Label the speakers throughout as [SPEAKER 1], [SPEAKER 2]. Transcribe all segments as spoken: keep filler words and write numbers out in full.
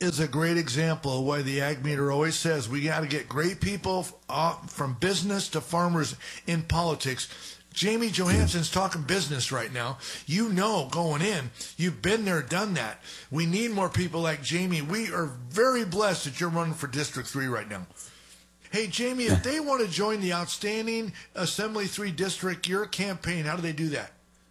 [SPEAKER 1] is a great example of why the Ag Meter always says we got to get great people uh, from business to farmers in politics. Jamie Johansson's talking business right now. You know, going in, you've been there, done that. We need more people like Jamie. We are very blessed that you're running for District three right now. Hey, Jamie, if they want to join the outstanding Assembly three district, your campaign, how do they do that?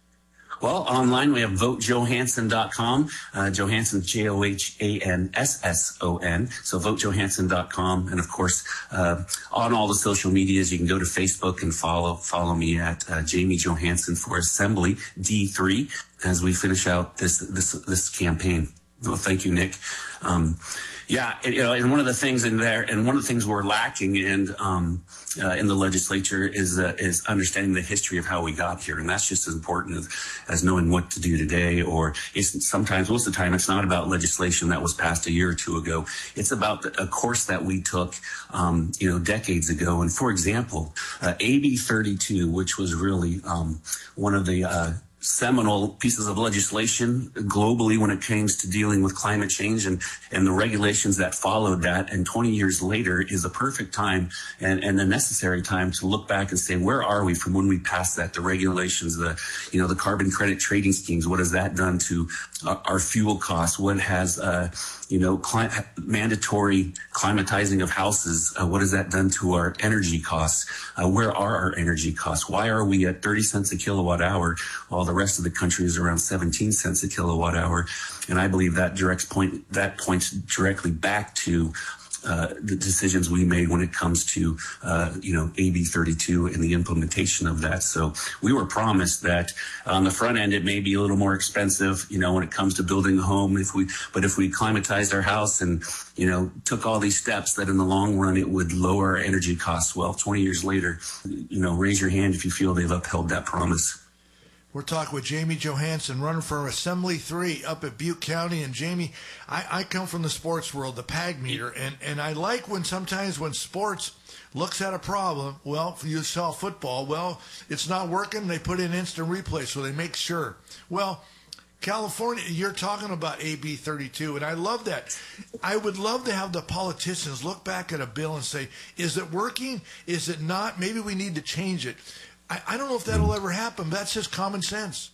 [SPEAKER 2] Well, online we have vote johansson dot com. Uh, Johansson, J O H A N S S O N. So vote johansson dot com. And of course, uh, on all the social medias, you can go to Facebook and follow follow me at uh, Jamie Johansson for Assembly D three as we finish out this this this campaign. Well, thank you, Nick. Um, yeah, it, you know, and one of the things in there, and one of the things we're lacking in um, uh, in the legislature is uh, is understanding the history of how we got here, and that's just as important as, as knowing what to do today. Or it's sometimes, most of the time, it's not about legislation that was passed a year or two ago. It's about a course that we took, um, you know, decades ago. And for example, uh, A B thirty-two, which was really um, one of the uh, seminal pieces of legislation globally when it came to dealing with climate change and, and the regulations that followed that. And twenty years later is a perfect time and, and a necessary time to look back and say, where are we from when we passed that? The regulations, the, you know, the carbon credit trading schemes, what has that done to our, our fuel costs? What has, uh, you know, cli- mandatory climatizing of houses? Uh, what has that done to our energy costs? Uh, where are our energy costs? Why are we at thirty cents a kilowatt hour while the rest of the country is around seventeen cents a kilowatt hour? And I believe that directs point that points directly back to uh, the decisions we made when it comes to uh, you know A B thirty-two and the implementation of that. So we were promised that on the front end it may be a little more expensive, you know, when it comes to building a home. If we, but if we climatized our house and you know took all these steps, that in the long run it would lower our energy costs. Well, twenty years later, you know, raise your hand if you feel they've upheld that promise.
[SPEAKER 1] We're talking with Jamie Johansson, running for Assembly three up at Butte County. And Jamie, I, I come from the sports world, the P A G meter, and, and I like when sometimes when sports looks at a problem, well, you saw football, well, it's not working, they put in instant replay, so they make sure. Well, California, you're talking about A B thirty-two, and I love that. I would love to have the politicians look back at a bill and say, is it working? Is it not? Maybe we need to change it. I, I don't know if that'll ever happen. But that's just common sense.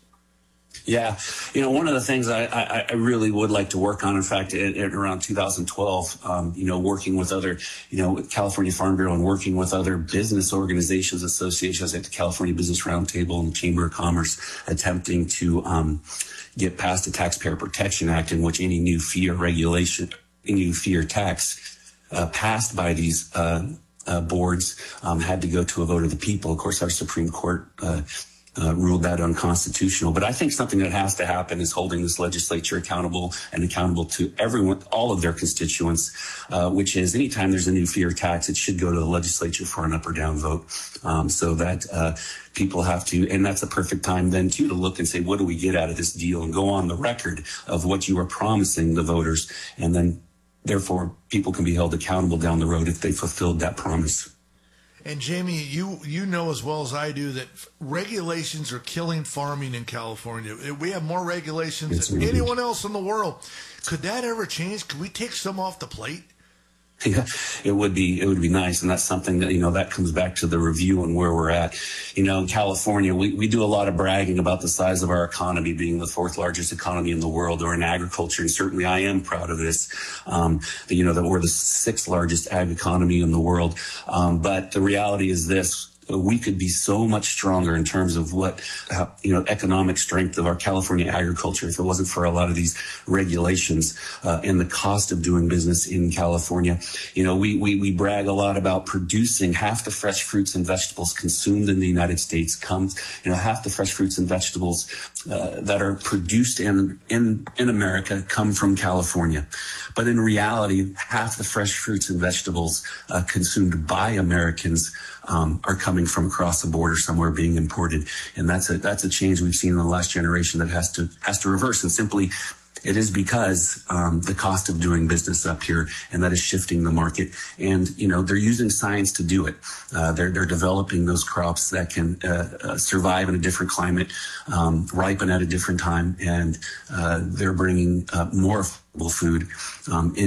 [SPEAKER 2] Yeah. You know, one of the things I, I, I really would like to work on, in fact, in, in around two thousand twelve, um, you know, working with other, you know, with California Farm Bureau and working with other business organizations, associations like the California Business Roundtable and the Chamber of Commerce, attempting to um, get past the Taxpayer Protection Act, in which any new fee or regulation, any new fee or tax uh, passed by these uh Uh, boards um, had to go to a vote of the people. Of course, our Supreme Court uh, uh, ruled that unconstitutional. But I think something that has to happen is holding this legislature accountable and accountable to everyone, all of their constituents, uh, which is anytime there's a new fee or tax, it should go to the legislature for an up or down vote, um, so that uh, people have to, and that's a perfect time then too to look and say, what do we get out of this deal, and go on the record of what you are promising the voters, and then therefore, people can be held accountable down the road if they fulfilled that promise.
[SPEAKER 1] And Jamie, you you know as well as I do that regulations are killing farming in California. We have more regulations
[SPEAKER 2] it's
[SPEAKER 1] than
[SPEAKER 2] really
[SPEAKER 1] anyone else in the world. Could that ever change? Could we take some off the plate?
[SPEAKER 2] Yeah, it would be, it would be nice. And that's something that, you know, that comes back to the review and where we're at. You know, in California, we, we do a lot of bragging about the size of our economy being the fourth largest economy in the world, or in agriculture. And certainly I am proud of this. Um, you know, that we're the sixth largest ag economy in the world. Um, but the reality is this. We could be so much stronger in terms of what, uh, you know, economic strength of our California agriculture if it wasn't for a lot of these regulations uh, and the cost of doing business in California. You know, we, we, we brag a lot about producing half the fresh fruits and vegetables consumed in the United States comes, you know, half the fresh fruits and vegetables uh, that are produced in, in, in America come from California. But in reality, half the fresh fruits and vegetables uh, consumed by Americans Um, are coming from across the border somewhere, being imported, and that's a that's a change we've seen in the last generation that has to has to reverse. And simply, it is because um, the cost of doing business up here, and that is shifting the market. And you know they're using science to do it. Uh, they're they're developing those crops that can uh, uh, survive in a different climate, um, ripen at a different time, and uh, they're bringing uh, more affordable food um, in